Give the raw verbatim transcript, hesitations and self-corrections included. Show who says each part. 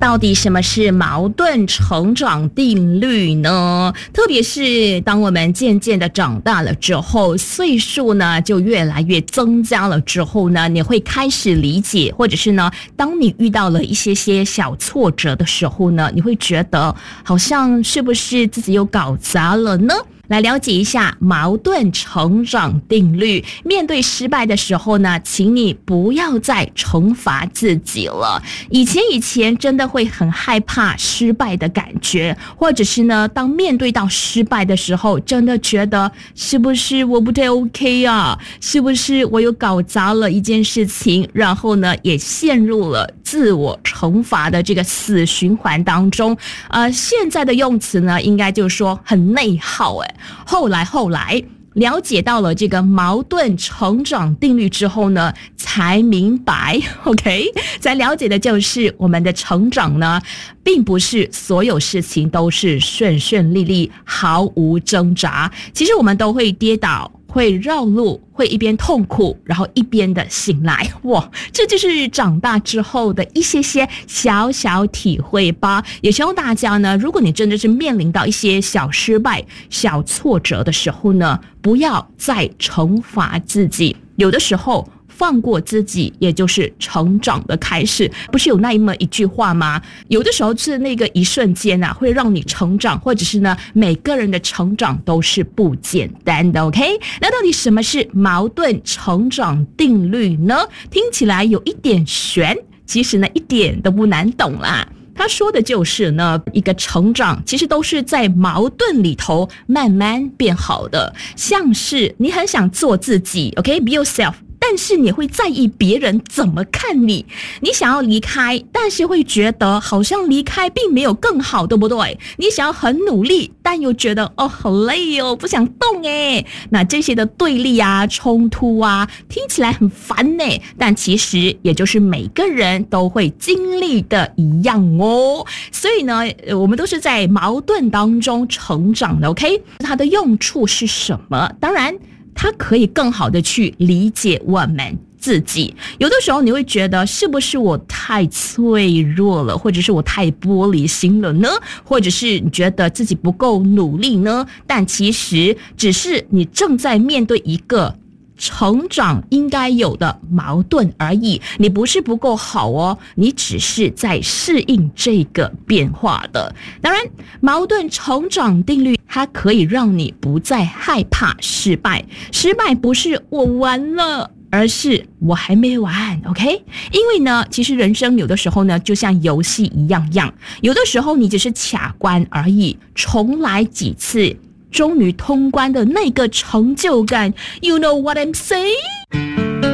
Speaker 1: 到底什么是矛盾成长定律呢？特别是当我们渐渐的长大了之后，岁数呢就越来越增加了之后呢，你会开始理解，或者是呢，当你遇到了一些些小挫折的时候呢，你会觉得好像是不是自己又搞砸了呢？来了解一下矛盾成长定律。面对失败的时候呢，请你不要再惩罚自己了。以前以前真的会很害怕失败的感觉，或者是呢，当面对到失败的时候，真的觉得是不是我不太 OK 啊？是不是我又搞砸了一件事情？然后呢，也陷入了自我惩罚的这个死循环当中。呃，现在的用词呢，应该就是说很内耗诶。后来后来了解到了这个矛盾成长定律之后呢，才明白 OK 才了解的就是我们的成长呢，并不是所有事情都是顺顺利利毫无挣扎，其实我们都会跌倒，会绕路，会一边痛苦然后一边的醒来。哇，这就是长大之后的一些些小小体会吧。也希望大家呢，如果你真的是面临到一些小失败小挫折的时候呢，不要再惩罚自己，有的时候放过自己也就是成长的开始。不是有那么一句话吗？有的时候是那个一瞬间啊，会让你成长，或者是呢，每个人的成长都是不简单的 OK。 那到底什么是矛盾成长定律呢？听起来有一点悬，其实呢一点都不难懂啦。他说的就是呢，一个成长其实都是在矛盾里头慢慢变好的。像是你很想做自己 OK be yourself，但是你会在意别人怎么看你，你想要离开，但是会觉得好像离开并没有更好，对不对？你想要很努力，但又觉得哦好累哦，不想动诶。那这些的对立啊冲突啊，听起来很烦耶，但其实也就是每个人都会经历的一样哦。所以呢，我们都是在矛盾当中成长的 OK。 它的用处是什么？当然它可以更好的去理解我们自己。有的时候你会觉得是不是我太脆弱了，或者是我太玻璃心了呢？或者是你觉得自己不够努力呢？但其实只是你正在面对一个成长应该有的矛盾而已，你不是不够好哦，你只是在适应这个变化的。当然，矛盾成长定律它可以让你不再害怕失败，失败不是我完了，而是我还没完 OK。 因为呢，其实人生有的时候呢就像游戏一样样，有的时候你只是卡关而已，重来几次终于通关的那个成就感 You know what I'm saying？